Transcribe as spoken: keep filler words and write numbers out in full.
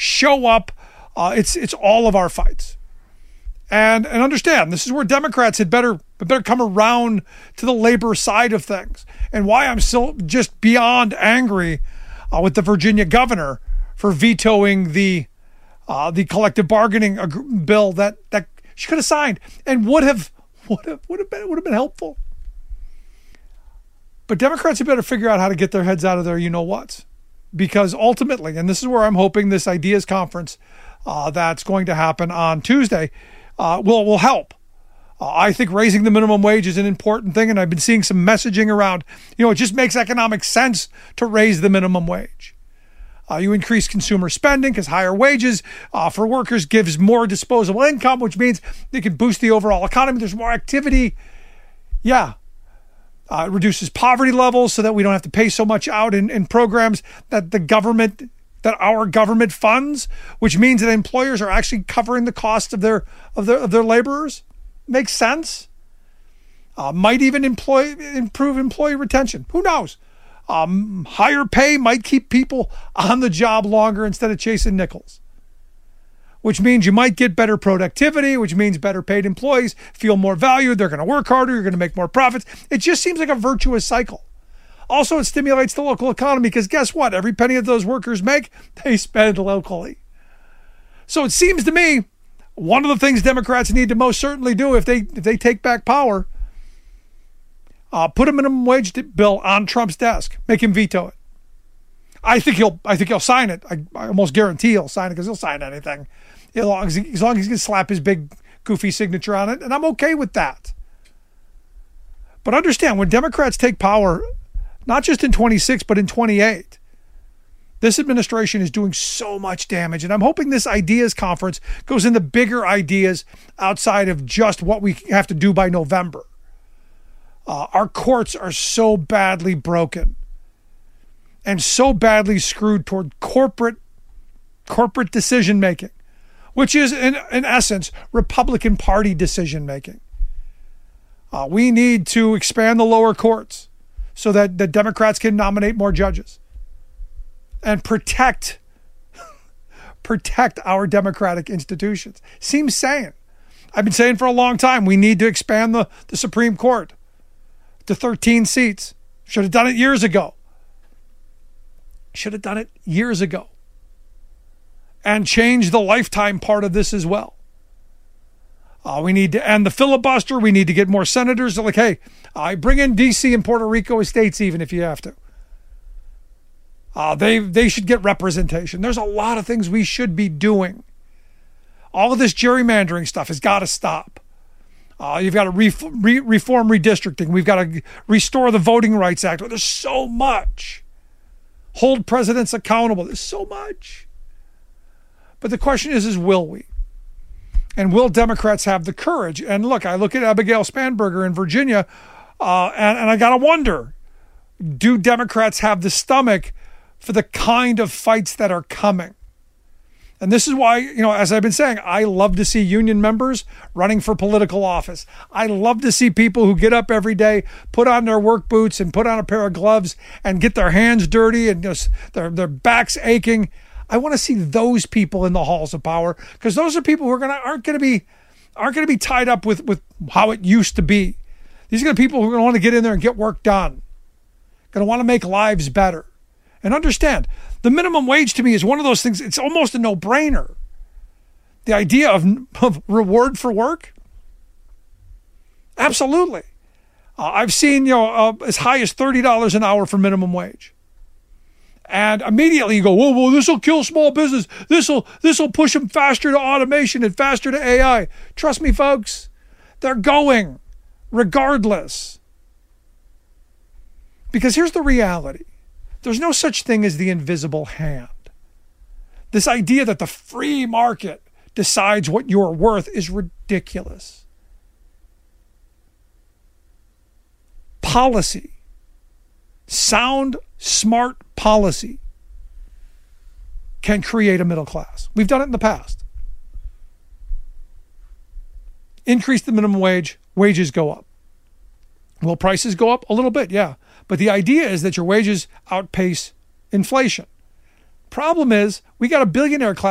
show up. Uh, it's it's all of our fights. And and understand, this is where Democrats had better had better come around to the labor side of things, and why I'm still just beyond angry uh, with the Virginia governor for vetoing the uh, the collective bargaining ag- bill that that she could have signed and would have would have would have been would have been helpful. But Democrats had better figure out how to get their heads out of their you know what's, because ultimately, and this is where I'm hoping this ideas conference uh, that's going to happen on Tuesday. Uh, will will help. Uh, I think raising the minimum wage is an important thing, and I've been seeing some messaging around, you know, it just makes economic sense to raise the minimum wage. Uh, you increase consumer spending because higher wages uh, for workers gives more disposable income, which means they can boost the overall economy. There's more activity. Yeah. Uh, it reduces poverty levels so that we don't have to pay so much out in, in programs that the government that our government funds, which means that employers are actually covering the cost of their of their of their laborers. Makes sense. Uh, might even employ improve employee retention. Who knows? Um, higher pay might keep people on the job longer instead of chasing nickels. Which means you might get better productivity, which means better paid employees feel more valued. They're going to work harder. You're going to make more profits. It just seems like a virtuous cycle. Also, it stimulates the local economy because guess what? Every penny that those workers make, they spend locally. So it seems to me, one of the things Democrats need to most certainly do if they if they take back power, uh, put a minimum wage bill on Trump's desk, make him veto it. I think he'll I think he'll sign it. I, I almost guarantee he'll sign it because he'll sign anything, as long as he, as long as he can slap his big goofy signature on it, and I'm okay with that. But understand, when Democrats take power, not just in twenty-six, but in twenty-eight. This administration is doing so much damage. And I'm hoping this ideas conference goes into bigger ideas outside of just what we have to do by November. Uh, our courts are so badly broken and so badly screwed toward corporate corporate decision making, which is in, in essence Republican Party decision making. Uh, we need to expand the lower courts so that the Democrats can nominate more judges and protect, protect our democratic institutions. Seems sane. I've been saying for a long time, we need to expand the, the Supreme Court to thirteen seats. Should have done it years ago. Should have done it years ago. And change the lifetime part of this as well. Uh, we need to end the filibuster. We need to get more senators. Like, hey, I uh, bring in D C and Puerto Rico as states even if you have to. Uh, they they should get representation. There's a lot of things we should be doing. All of this gerrymandering stuff has got to stop. Uh, you've got to re- re- reform redistricting. We've got to restore the Voting Rights Act. There's so much. Hold presidents accountable. There's so much. But the question is, is will we? And will Democrats have the courage? And look, I look at Abigail Spanberger in Virginia, uh, and, and I got to wonder, do Democrats have the stomach for the kind of fights that are coming? And this is why, you know, as I've been saying, I love to see union members running for political office. I love to see people who get up every day, put on their work boots and put on a pair of gloves and get their hands dirty and just their, their backs aching. I want to see those people in the halls of power, because those are people who are gonna aren't gonna be aren't gonna be tied up with, with how it used to be. These are gonna be people who are gonna want to get in there and get work done. Gonna want to make lives better. And understand, the minimum wage to me is one of those things, it's almost a no-brainer. The idea of, of reward for work? Absolutely. Uh, I've seen, you know, uh, as high as thirty dollars an hour for minimum wage. And immediately you go, whoa, whoa, this will kill small business. This will this will push them faster to automation and faster to A I. Trust me, folks, they're going regardless. Because here's the reality. There's no such thing as the invisible hand. This idea that the free market decides what you're worth is ridiculous. Policy, sound, smart policy can create a middle class. We've done it in the past. Increase the minimum wage, wages go up. Will prices go up? A little bit, yeah. But the idea is that your wages outpace inflation. Problem is, we got a billionaire class